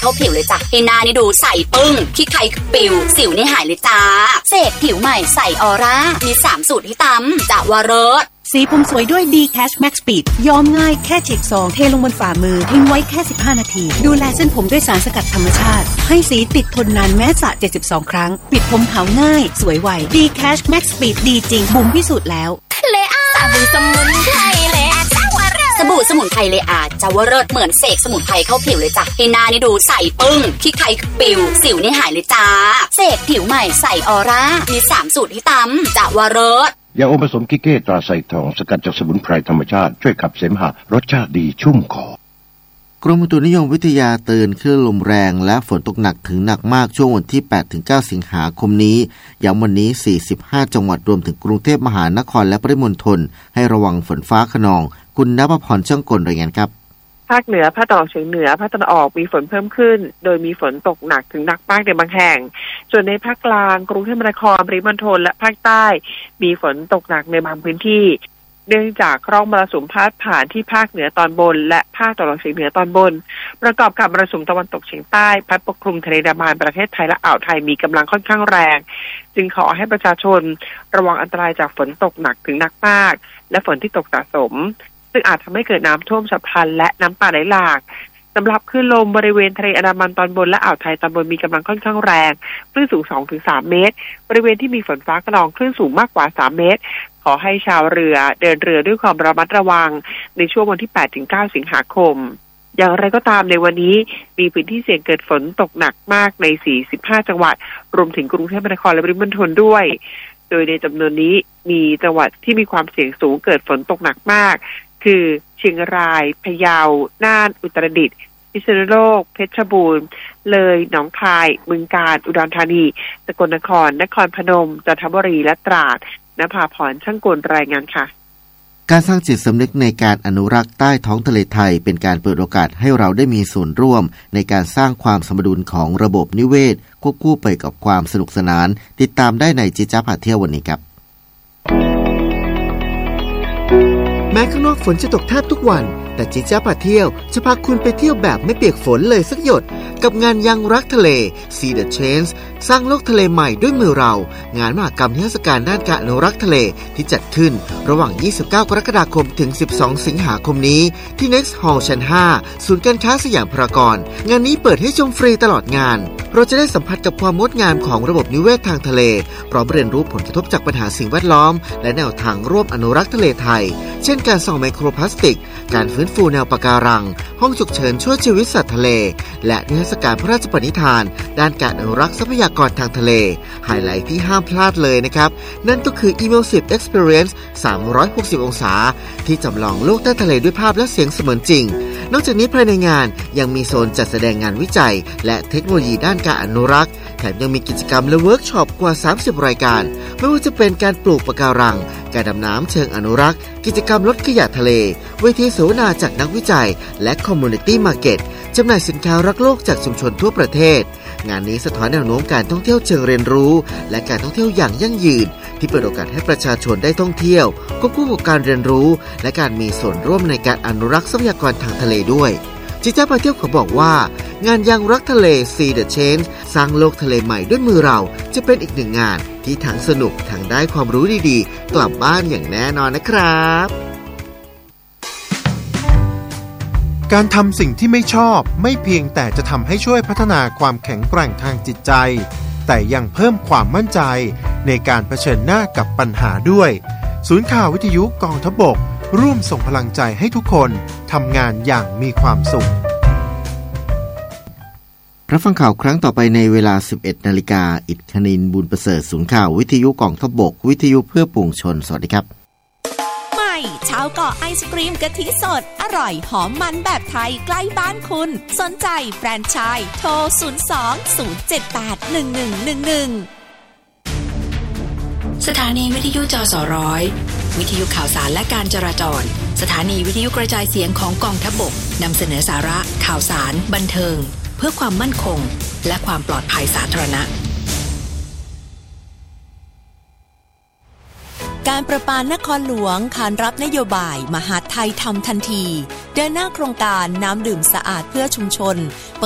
เข้าผิวเลยจ้ะให้หน้านี่ดูใสปึ้งขี้ใครปิวสิวนี่หายเลยจ้าเสกผิวใหม่ใสออร่ามี3สูตรให้ตำจะวรสสีผมสวยด้วย D Cash Max Speed ย้อมง่ายแค่ฉีกซองเทลงบนฝ่ามือทิ้งไว้แค่15นาทีดูแลเส้นผมด้วยสารสกัดธรรมชาติให้สีติดทนนานแม้สระ72ครั้งปิดผมขาวง่ายสวยไว D Cash Max Speed ดีจริงบุ๋มพิสูจน์แล้วเลอาสบู่สมุนไพรเลอาจาวรสสบู่สมุนไพรเลอาจาวรสเหมือนเสกสมุนไพรเข้าผิวเลยจ้ะให้หน้านี่ดูใสปึ้งขี้ใครปิวสิวนี่หายเลยจ้าเสกผิวใหม่ใสออร่ามี3สูตรให้ตำจะวรสยาอมผสมกิเก้ตราไซทองสกัดจากสมุนไพรธรรมชาติช่วยขับเสมหะรสชาติดีชุ่มคอกรมอุตุนิยมวิทยาเตือนคลื่นลมแรงและฝนตกหนักถึงหนักมากช่วงวันที่ 8-9 สิงหาคมนี้ย้ำวันนี้45จังหวัดรวมถึงกรุงเทพมหานครและปริมณฑลให้ระวังฝนฟ้าคะนองคุณณภพรช่างกลรายงานครับภาคเหนือภาคตะวันออกเฉียงเหนือภาคตะวันออกมีฝนเพิ่มขึ้นโดยมีฝนตกหนักถึงหนักมากในบางแห่งส่วนในภาคกลางกรุงเทพมหานครปริมณฑลและภาคใต้มีฝนตกหนักในบางพื้นที่เนื่องจากร่องมรสุมพาดผ่านที่ภาคเหนือตอนบนและภาคตะวันออกเฉียงเหนือตอนบนประกอบกับมรสุมตะวันตกเฉียงใต้พัดปกคลุมทะเลอันดามันประเทศไทยและอ่าวไทยมีกำลังค่อนข้างแรงจึงขอให้ประชาชนระวังอันตรายจากฝนตกหนักถึงหนักมากและฝนที่ตกสะสมซึ่งอาจทำให้เกิดน้ำท่วมฉับพลันและน้ำป่าไหลหลากสำหรับคลื่นลมบริเวณทะเลอันดามันตอนบนและอ่าวไทยตอนบนมีกำลังค่อนข้างแรงคลื่นสูง 2-3 เมตรบริเวณที่มีฝนฟ้าคะนองคลื่นสูงมากกว่า3เมตรขอให้ชาวเรือเดินเรือด้วยความระมัดระวังในช่วงวันที่ 8-9 สิงหาคมอย่างไรก็ตามในวันนี้มีพื้นที่เสี่ยงเกิดฝนตกหนักมากใน45จังหวัดรวมถึงกรุงเทพมหานครและปริมณฑลด้วยโดยในจำนวนนี้มีจังหวัดที่มีความเสี่ยงสูงเกิดฝนตกหนักมากคือเชียงรายพะเยาน่านอุตรดิตถ์พิษณุโลกเพชรบูรณ์เลยหนองคายบึงกาฬอุดรธานีสกลนครนครพนมจันทบุรีและตราดณภาพรช่างกลรายงานค่ะการสร้างจิตสำนึกในการอนุรักษ์ใต้ท้องทะเลไทยเป็นการเปิดโอกาสให้เราได้มีส่วนร่วมในการสร้างความสมดุลของระบบนิเวศควบคู่ไปกับความสนุกสนานติดตามได้ในจิ๊จ๊ะพาเที่ยววันนี้ครับแม้ข้างนอกฝนจะตกแทบทุกวันแต่จิ๊จ๊ะพาเที่ยวจะพาคุณไปเที่ยวแบบไม่เปียกฝนเลยสักหยดกับงานยังรักทะเล See the Change สร้างโลกทะเลใหม่ด้วยมือเรางานมหกรรมนิทรรศการด้านการอนุรักษ์ทะเลที่จัดขึ้นระหว่าง29กรกฎาคมถึง12สิงหาคมนี้ที่ Next Hall ชั้น5ศูนย์การค้าสยามพารากอนงานนี้เปิดให้ชมฟรีตลอดงานเราจะได้สัมผัสกับความงดงามของระบบนิเวศทางทะเลพร้อมเรียนรู้ผลกระทบจากปัญหาสิ่งแวดล้อมและแนวทางร่วมอนุรักษ์ทะเลไทยเช่นการส่องไมโครพลาสติกการฟื้นฟูแนวปะการังห้องฉุกเฉินช่วยชีวิตสัตว์ทะเลและนิทรรศการพระราชปณิธานด้านการอนุรักษ์ทรัพยากรทางทะเลไฮไลท์ที่ห้ามพลาดเลยนะครับนั่นก็คือ Immersive Experience 360 องศาที่จำลองโลกใต้ทะเลด้วยภาพและเสียงเสมือนจริงนอกจากนี้ภายในงานยังมีโซนจัดแสดงงานวิจัยและเทคโนโลยีด้านการอนุรักษ์แถมยังมีกิจกรรมและเวิร์กช็อปกว่า30รายการไม่ว่าจะเป็นการปลูกปะการังการดำน้ำเชิงอนุรักษ์กิจกรรมลดขยะทะเลเวทีเสวนาจากนักวิจัยและคอมมูนิตี้มาร์เก็ตจำหน่ายสินค้ารักโลกจากชุมชนทั่วประเทศงานนี้สะท้อนแนวโน้มการท่องเที่ยวเชิงเรียนรู้และการท่องเที่ยวอย่างยั่งยืนที่เปิดโอกาสให้ประชาชนได้ท่องเที่ยวควบคู่กับการเรียนรู้และการมีส่วนร่วมในการอนุรักษ์ทรัพยากรทางทะเลด้วยจิ๊จ๊ะพาเที่ยวขอบอกว่างานยังรักทะเล See the Change สร้างโลกทะเลใหม่ด้วยมือเราจะเป็นอีกหนึ่งงานที่ทั้งสนุกทั้งได้ความรู้ดีๆกลับบ้านอย่างแน่นอนนะครับการทำสิ่งที่ไม่ชอบไม่เพียงแต่จะทำให้ช่วยพัฒนาความแข็งแกร่งทางจิตใจแต่ยังเพิ่มความมั่นใจในการเผชิญหน้ากับปัญหาด้วยศูนย์ข่าววิทยุกองทัพบกร่วมส่งพลังใจให้ทุกคนทำงานอย่างมีความสุขรับฟังข่าวครั้งต่อไปในเวลา 11 นาฬิกาอิฐคณินทร์บุญประเสริฐศูนย์ข่าววิทยุกองทัพบกวิทยุเพื่อปวงชนสวัสดีครับใหม่ชาวเกาะไอศกรีมกะทิสดอร่อยหอมมันแบบไทยใกล้บ้านคุณสนใจแฟรนไชส์โทร02-078-1111 สถานีวิทยุจสร้อยวิทยุข่าวสารและการจราจรสถานีวิทยุกระจายเสียงของกองทัพบกนำเสนอสาระข่าวสารบันเทิงเพื่อความมั่นคงและความปลอดภัยสาธารณะการประปานครหลวงขานรับนโยบายมหาดไทยทำทันทีเดินหน้าโครงการน้ำดื่มสะอาดเพื่อชุมชน